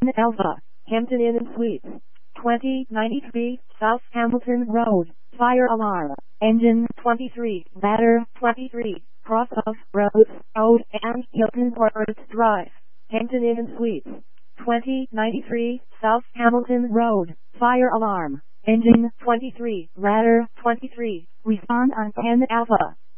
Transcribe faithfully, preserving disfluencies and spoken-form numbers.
Alpha, Hampton Inn and Suites, twenty ninety-three South Hamilton Road, fire alarm, engine twenty-three, ladder twenty-three, cross of Rose Road and Hilton Corporate Drive, Hampton Inn and Suites, twenty ninety-three South Hamilton Road, fire alarm, engine twenty-three, ladder twenty-three, respond on ten Alpha.